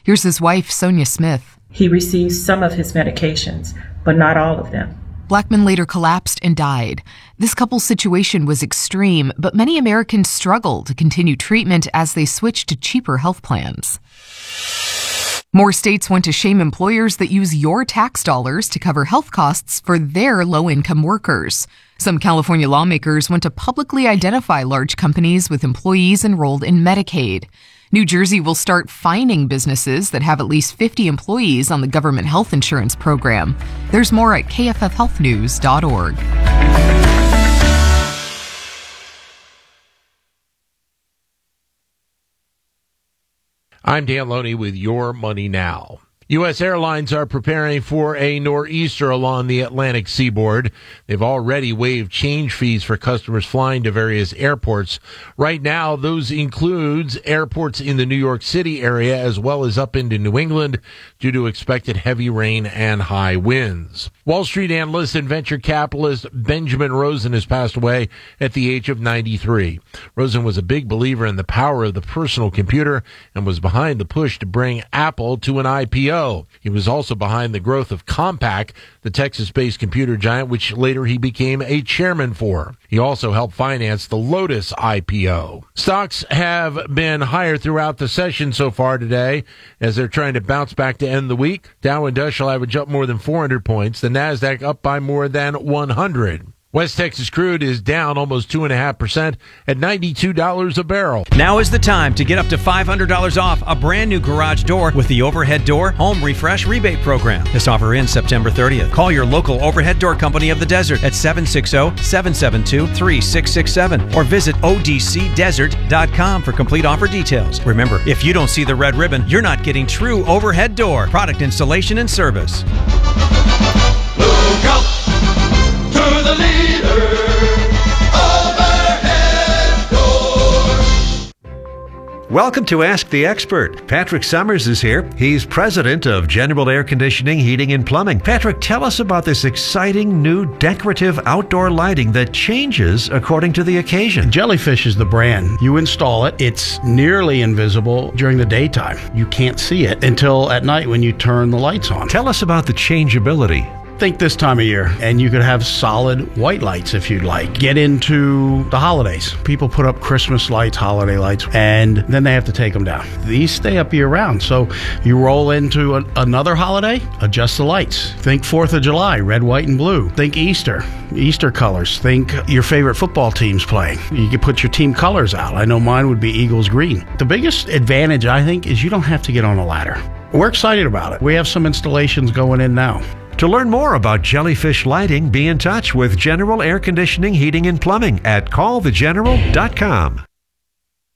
Here's his wife, Sonia Smith. He received some of his medications, but not all of them. Blackman later collapsed and died. This couple's situation was extreme, but many Americans struggle to continue treatment as they switch to cheaper health plans. More states want to shame employers that use your tax dollars to cover health costs for their low-income workers. Some California lawmakers want to publicly identify large companies with employees enrolled in Medicaid. New Jersey will start fining businesses that have at least 50 employees on the government health insurance program. There's more at kffhealthnews.org. I'm Dan Loney with Your Money Now. U.S. airlines are preparing for a nor'easter along the Atlantic seaboard. They've already waived change fees for customers flying to various airports. Right now, those includes airports in the New York City area as well as up into New England due to expected heavy rain and high winds. Wall Street analyst and venture capitalist Benjamin Rosen has passed away at the age of 93. Rosen was a big believer in the power of the personal computer and was behind the push to bring Apple to an IPO. He was also behind the growth of Compaq, the Texas-based computer giant, which later he became a chairman for. He also helped finance the Lotus IPO. Stocks have been higher throughout the session so far today as they're trying to bounce back to end the week. Dow Industrial average up more than 400 points. The Nasdaq up by more than 100. West Texas crude is down almost 2.5% at $92 a barrel. Now is the time to get up to $500 off a brand new garage door with the Overhead Door Home Refresh Rebate Program. This offer ends September 30th. Call your local Overhead Door Company of the Desert at 760-772-3667 or visit odcdesert.com for complete offer details. Remember, if you don't see the red ribbon, you're not getting true Overhead Door product installation and service. Look out to the leader, Overhead Door. Welcome to Ask the Expert. Patrick Summers is here. He's president of General Air Conditioning, Heating, and Plumbing. Patrick, tell us about this exciting new decorative outdoor lighting that changes according to the occasion. Jellyfish is the brand. You install it. It's nearly invisible during the daytime. You can't see it until at night when you turn the lights on. Tell us about the changeability. Think this time of year, and you could have solid white lights if you'd like. Get into the holidays. People put up Christmas lights, holiday lights, and then they have to take them down. These stay up year round, so you roll into another holiday, adjust the lights. Think 4th of July, red, white, and blue. Think Easter colors. Think your favorite football team's playing. You can put your team colors out. I know mine would be Eagles green. The biggest advantage, I think, is you don't have to get on a ladder. We're excited about it. We have some installations going in now. To learn more about Jellyfish lighting, be in touch with General Air Conditioning, Heating, and Plumbing at callthegeneral.com.